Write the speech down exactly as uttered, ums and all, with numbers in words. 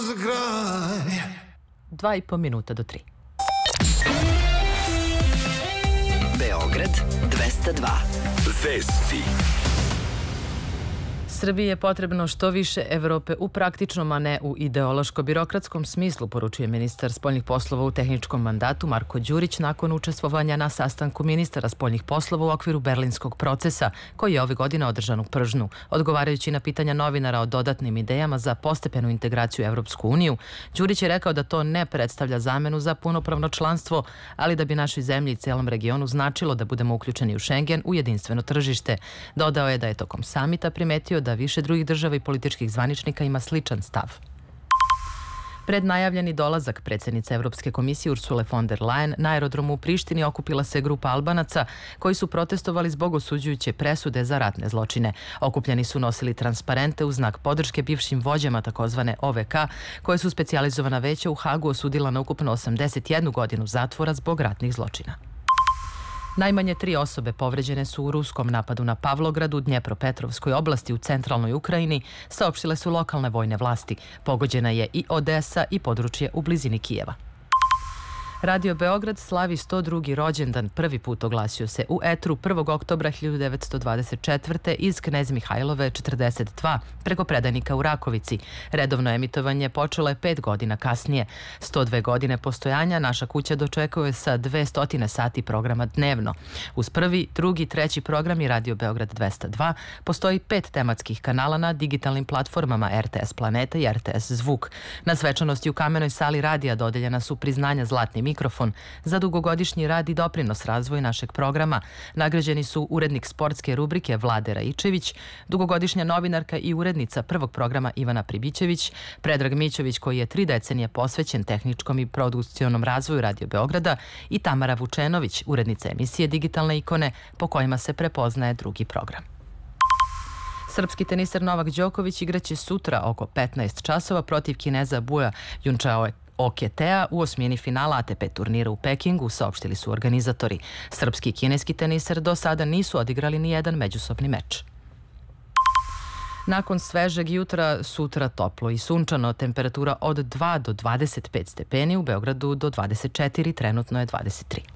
za kraj. Dva i po minuta do tri. Beograd dvesta dva. Vesti. Srbiji je potrebno što više Evrope u praktičnom, a ne u ideološko-birokratskom smislu, poručuje ministar spoljnih poslova u tehničkom mandatu Marko Đurić nakon učestvovanja na sastanku ministara spoljnih poslova u okviru berlinskog procesa, koji je ove godine održan u Pržnu. Odgovarajući na pitanja novinara o dodatnim idejama za postepenu integraciju u Evropsku uniju, Đurić je rekao da to ne predstavlja zamenu za punopravno članstvo, ali da bi našoj zemlji i celom regionu značilo da budemo uključeni u Šengen, u jedinstveno tržište. Dodao je da je tokom samita primetio da više drugih država i političkih zvaničnika ima sličan stav. Pred najavljeni dolazak predsjednice Evropske komisije Ursule von der Leyen na aerodromu u Prištini okupila se grupa Albanaca koji su protestovali zbog osuđujuće presude za ratne zločine. Okupljeni su nosili transparente u znak podrške bivšim vođama takozvane O V K, koje su specijalizovana veća u Hagu osudila na ukupno osamdeset jednu godinu zatvora zbog ratnih zločina. Najmanje tri osobe povređene su u ruskom napadu na Pavlogradu, Dnjepropetrovskoj oblasti u centralnoj Ukrajini, saopštile su lokalne vojne vlasti. Pogođena je i Odesa i područje u blizini Kijeva. Radio Beograd slavi sto drugi rođendan. Prvi put oglasio se u etru prvog oktobra hiljadu devetsto dvadeset četvrte iz Knez Mihajlove četrdeset dva preko predajnika u Rakovici. Redovno emitovanje počelo je pet godina kasnije. sto dve godine postojanja naša kuća dočekuje sa dvesta sati programa dnevno. Uz prvi, drugi, treći program i Radio Beograd dvesta dva postoji pet tematskih kanala na digitalnim platformama R T S Planeta i R T S Zvuk. Na svečanosti u Kamenoj sali radija dodeljena su priznanja Zlatni mikrofon za dugogodišnji rad i doprinos razvoju našeg programa. Nagrađeni su urednik sportske rubrike Vlade Raičević, dugogodišnja novinarka i urednica prvog programa Ivana Pribićević, Predrag Mićović koji je tri decenije posvećen tehničkom i produkcionom razvoju Radio Beograda i Tamara Vučenović, urednica emisije Digitalne ikone po kojima se prepoznaje drugi program. Srpski teniser Novak Đoković igraće sutra oko petnaest časova protiv Kineza Buja Junčaoe Oketea u osmini finala A T P turnira u Pekingu, saopštili su organizatori. Srpski i kineski teniser do sada nisu odigrali ni jedan međusobni meč. Nakon svežeg jutra, sutra toplo i sunčano, temperatura od dva do dvadeset pet stepeni, u Beogradu do dvadeset četiri, trenutno je dvadeset tri.